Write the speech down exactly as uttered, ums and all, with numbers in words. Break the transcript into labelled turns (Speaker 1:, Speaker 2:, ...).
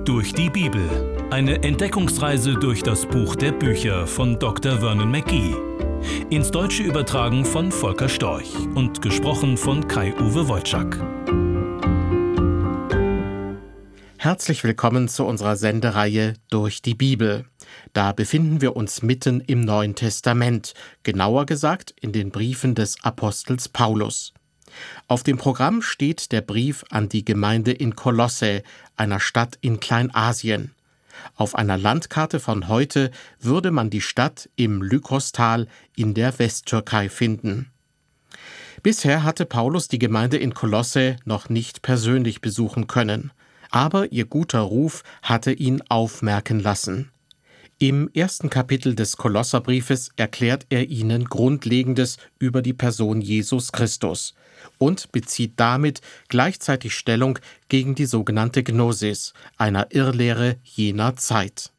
Speaker 1: Durch die Bibel. Eine Entdeckungsreise durch das Buch der Bücher von Doktor Vernon Mackey. Ins Deutsche übertragen von Volker Storch und gesprochen von Kai-Uwe Wojczak.
Speaker 2: Herzlich willkommen zu unserer Sendereihe Durch die Bibel. Da befinden wir uns mitten im Neuen Testament, genauer gesagt in den Briefen des Apostels Paulus. Auf dem Programm steht der Brief an die Gemeinde in Kolosse, einer Stadt in Kleinasien. Auf einer Landkarte von heute würde man die Stadt im Lykostal in der Westtürkei finden. Bisher hatte Paulus die Gemeinde in Kolosse noch nicht persönlich besuchen können, aber ihr guter Ruf hatte ihn aufmerken lassen. Im ersten Kapitel des Kolosserbriefes erklärt er ihnen Grundlegendes über die Person Jesus Christus und bezieht damit gleichzeitig Stellung gegen die sogenannte Gnosis, einer Irrlehre jener Zeit.